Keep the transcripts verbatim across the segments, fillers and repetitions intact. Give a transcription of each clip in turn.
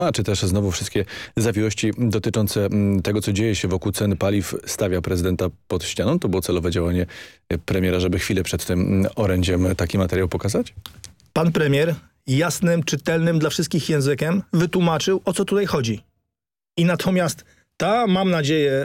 A czy też znowu wszystkie zawiłości dotyczące tego, co dzieje się wokół cen paliw, stawia prezydenta pod ścianą? To było celowe działanie premiera, żeby chwilę przed tym orędziem taki materiał pokazać? Pan premier jasnym, czytelnym dla wszystkich językiem wytłumaczył, o co tutaj chodzi. I natomiast ta, mam nadzieję,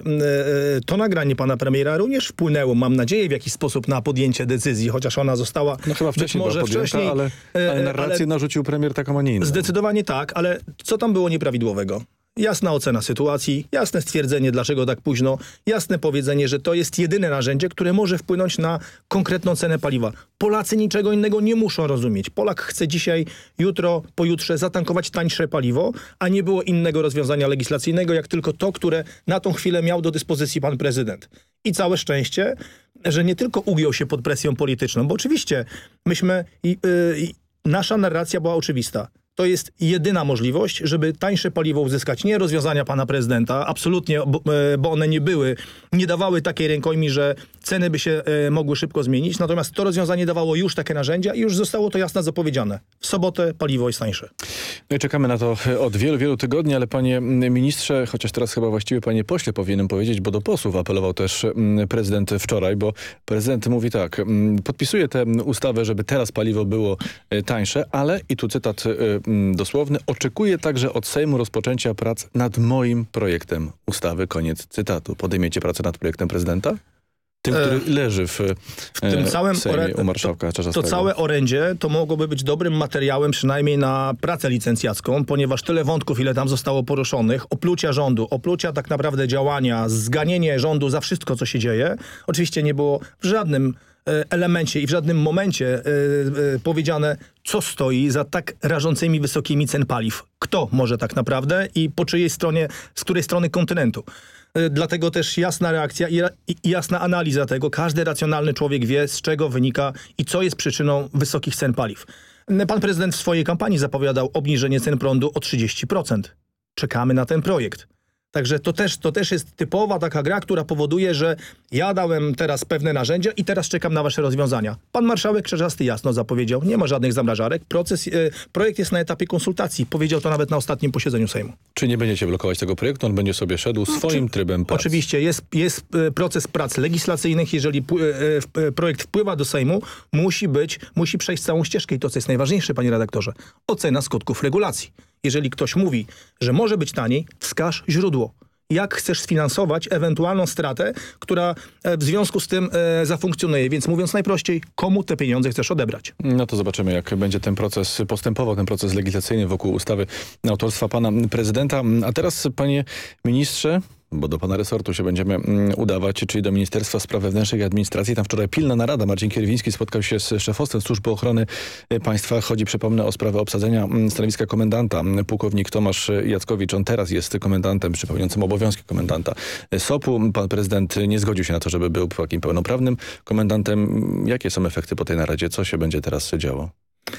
to nagranie pana premiera również wpłynęło, mam nadzieję, w jakiś sposób na podjęcie decyzji, chociaż ona została no chyba wcześniej być może była podjęta, wcześniej, ale, ale narrację ale narzucił premier taką, a nie inną. Zdecydowanie tak, ale co tam było nieprawidłowego? Jasna ocena sytuacji, jasne stwierdzenie, dlaczego tak późno, jasne powiedzenie, że to jest jedyne narzędzie, które może wpłynąć na konkretną cenę paliwa. Polacy niczego innego nie muszą rozumieć. Polak chce dzisiaj, jutro, pojutrze zatankować tańsze paliwo, a nie było innego rozwiązania legislacyjnego, jak tylko to, które na tą chwilę miał do dyspozycji pan prezydent. I całe szczęście, że nie tylko ugiął się pod presją polityczną, bo oczywiście myśmy, yy, nasza narracja była oczywista. To jest jedyna możliwość, żeby tańsze paliwo uzyskać. Nie rozwiązania pana prezydenta, absolutnie, bo, bo one nie były, nie dawały takiej rękojmi, że ceny by się e, mogły szybko zmienić. Natomiast to rozwiązanie dawało już takie narzędzia i już zostało to jasno zapowiedziane. W sobotę paliwo jest tańsze. No i czekamy na to od wielu, wielu tygodni, ale panie ministrze, chociaż teraz chyba właściwie panie pośle powinienem powiedzieć, bo do posłów apelował też prezydent wczoraj, bo prezydent mówi tak, podpisuje tę ustawę, żeby teraz paliwo było tańsze, ale, i tu cytat dosłowny, oczekuję także od Sejmu rozpoczęcia prac nad moim projektem ustawy. Koniec cytatu. Podejmiecie pracę nad projektem prezydenta? Tym, który e, leży w, w tym całym Sejmie u marszałka Czarzastego. To całe orędzie to mogłoby być dobrym materiałem przynajmniej na pracę licencjacką, ponieważ tyle wątków, ile tam zostało poruszonych, oplucia rządu, oplucia tak naprawdę działania, zganienie rządu za wszystko, co się dzieje, oczywiście nie było w żadnym elemencie i w żadnym momencie y, y, powiedziane, co stoi za tak rażącymi wysokimi cen paliw. Kto może tak naprawdę i po czyjej stronie, z której strony kontynentu. Y, dlatego też jasna reakcja i, i jasna analiza tego. Każdy racjonalny człowiek wie, z czego wynika i co jest przyczyną wysokich cen paliw. Pan prezydent w swojej kampanii zapowiadał obniżenie cen prądu o trzydzieści procent. Czekamy na ten projekt. Także to też, to też jest typowa taka gra, która powoduje, że ja dałem teraz pewne narzędzia i teraz czekam na wasze rozwiązania. Pan marszałek Czarzasty jasno zapowiedział, nie ma żadnych zamrażarek. Proces, e, projekt jest na etapie konsultacji. Powiedział to nawet na ostatnim posiedzeniu Sejmu. Czy nie będziecie blokować tego projektu? On będzie sobie szedł swoim Czy, trybem prac. Oczywiście jest, jest proces prac legislacyjnych. Jeżeli e, projekt wpływa do Sejmu, musi być, musi przejść całą ścieżkę i to, co jest najważniejsze, panie redaktorze, ocena skutków regulacji. Jeżeli ktoś mówi, że może być taniej, wskaż źródło. Jak chcesz sfinansować ewentualną stratę, która w związku z tym e, zafunkcjonuje. Więc mówiąc najprościej, komu te pieniądze chcesz odebrać? No to zobaczymy, jak będzie ten proces postępował, ten proces legislacyjny wokół ustawy autorstwa pana prezydenta. A teraz, panie ministrze, bo do pana resortu się będziemy udawać, czyli do Ministerstwa Spraw Wewnętrznych i Administracji. Tam wczoraj pilna narada. Marcin Kierwiński spotkał się z szefostwem Służby Ochrony Państwa. Chodzi, przypomnę, o sprawę obsadzenia stanowiska komendanta. Pułkownik Tomasz Jackowicz, on teraz jest komendantem, przypominającym obowiązki komendanta S O P-u. Pan prezydent nie zgodził się na to, żeby był takim pełnoprawnym komendantem. Jakie są efekty po tej naradzie? Co się będzie teraz działo?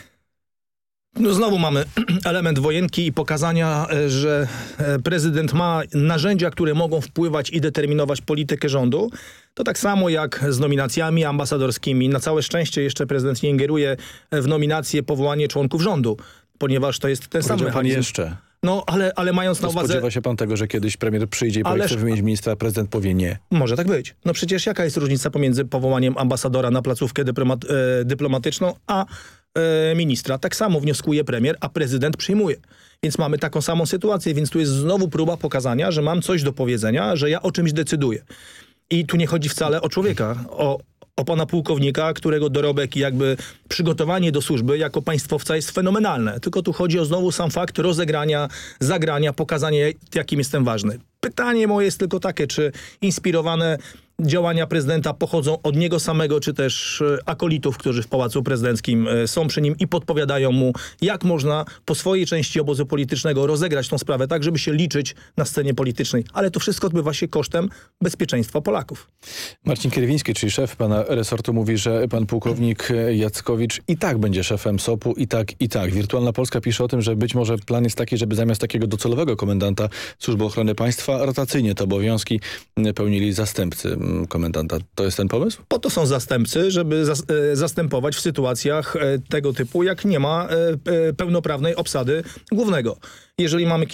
No znowu mamy element wojenki i pokazania, że prezydent ma narzędzia, które mogą wpływać i determinować politykę rządu. To tak samo jak z nominacjami ambasadorskimi. Na całe szczęście jeszcze prezydent nie ingeruje w nominację, powołanie członków rządu, ponieważ to jest ten sam mechanizm. Pan jeszcze. No, ale, ale mając na uwadze... Spodziewa się pan tego, że kiedyś premier przyjdzie i powie, Ależ... chce wymienić ministra, a prezydent powie nie? Może tak być. No przecież jaka jest różnica pomiędzy powołaniem ambasadora na placówkę dyplomat e, dyplomatyczną, a e, ministra? Tak samo wnioskuje premier, a prezydent przyjmuje. Więc mamy taką samą sytuację, więc tu jest znowu próba pokazania, że mam coś do powiedzenia, że ja o czymś decyduję. I tu nie chodzi wcale o człowieka, o o pana pułkownika, którego dorobek i jakby przygotowanie do służby jako państwowca jest fenomenalne. Tylko tu chodzi o znowu sam fakt rozegrania, zagrania, pokazanie, jakim jestem ważny. Pytanie moje jest tylko takie, czy inspirowane działania prezydenta pochodzą od niego samego, czy też akolitów, którzy w Pałacu Prezydenckim są przy nim i podpowiadają mu, jak można po swojej części obozu politycznego rozegrać tą sprawę tak, żeby się liczyć na scenie politycznej. Ale to wszystko odbywa się kosztem bezpieczeństwa Polaków. Marcin Kierwiński, czyli szef pana resortu, mówi, że pan pułkownik Jackowicz i tak będzie szefem S O P-u, i tak, i tak. Wirtualna Polska pisze o tym, że być może plan jest taki, żeby zamiast takiego docelowego komendanta Służby Ochrony Państwa rotacyjnie te obowiązki pełnili zastępcy komendanta. To jest ten pomysł? Po to są zastępcy, żeby zas e, zastępować w sytuacjach e, tego typu, jak nie ma e, e, pełnoprawnej obsady głównego. Jeżeli mamy